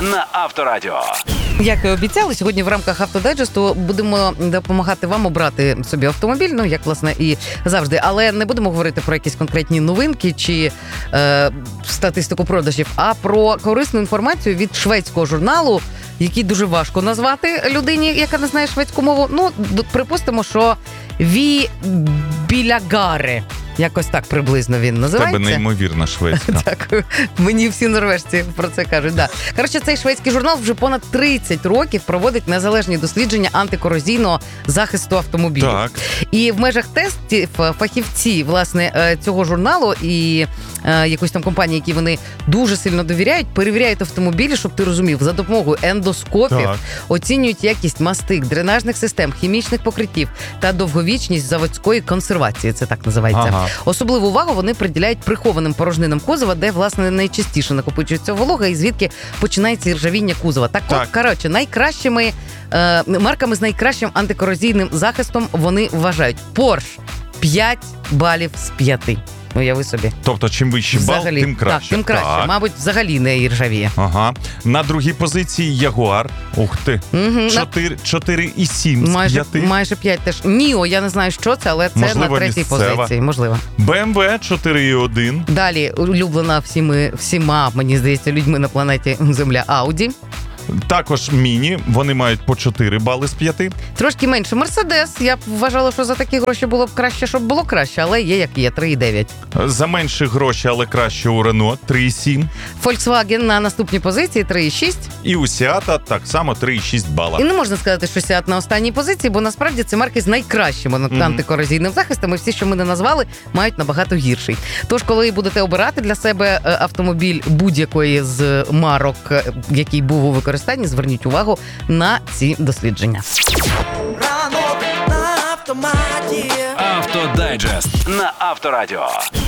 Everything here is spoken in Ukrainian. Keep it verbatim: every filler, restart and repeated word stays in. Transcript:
на Авторадіо. Як і обіцяли, сьогодні в рамках Автодайджесту будемо допомагати вам обрати собі автомобіль, ну, як, власне, і завжди. Але не будемо говорити про якісь конкретні новинки чи е, статистику продажів, а про корисну інформацію від шведського журналу, який дуже важко назвати людині, яка не знає шведську мову. Ну, припустимо, що «Ві білягаре». Якось так приблизно він називається. Тебе неймовірна шведська. Так, мені всі норвежці про це кажуть. Да. Коротше, цей шведський журнал вже понад тридцять років проводить незалежні дослідження антикорозійного захисту автомобілів. Так. І в межах тестів фахівці, власне, цього журналу і е, якоїсь там компанії, які вони дуже сильно довіряють, перевіряють автомобілі, щоб ти розумів, за допомогою ендоскопів Так. оцінюють якість мастик, дренажних систем, хімічних покриттів та довговічність заводської консервації. Це так називається. Ага. Особливу увагу вони приділяють прихованим порожнинам кузова, де, власне, найчастіше накопичується волога і звідки починається іржавіння кузова. Так, Так. от, коротше, найкращими е, марками з найкращим антикорозійним захистом вони вважають Porsche п'ять балів з п'яти. Уяви собі. Тобто, чим вищий бал, Взагалі, тим краще. Так, тим краще. Так. Мабуть, взагалі не іржавіє. Ага. На другій позиції Jaguar. Ух ти. Угу, чотири і сім з майже, п'яти. майже п'ять теж. Ніо, я не знаю, що це, але це Можливо, на третій місцева. позиції. Можливо. бе ем ве чотири і один. Далі улюблена всіми, всіма, мені здається, людьми на планеті Земля Audi. Також міні, вони мають по чотири бали з п'яти. Трошки менше Мерседес. Я б вважала, що за такі гроші було б краще, щоб було краще, але є як є, три і дев'ять. За менші гроші, але краще у Renault три і сім. Volkswagen на наступній позиції три і шість. І у Seat так само три і шість бала. І не можна сказати, що Seat на останній позиції, бо насправді це марки з найкращим mm-hmm. антикорозійним захистом, і всі, що ми не назвали, мають набагато гірший. Тож, коли будете обирати для себе автомобіль будь-якої з марок, який був у використанні, зверніть увагу на ці дослідження. Автодайджест на Авторадіо.